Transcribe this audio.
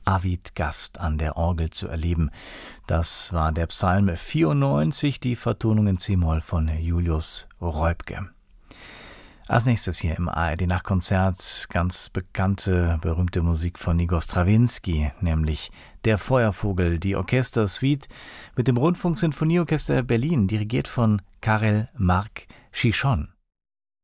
Arvid Gast an der Orgel zu erleben. Das war der Psalm 94, die Vertonung in c-Moll von Julius Reubke. Als nächstes hier im ARD-Nachtkonzert ganz bekannte, berühmte Musik von Igor Strawinski, nämlich Der Feuervogel, die Orchestersuite mit dem Rundfunksinfonieorchester Berlin, dirigiert von Karel Mark Chichon.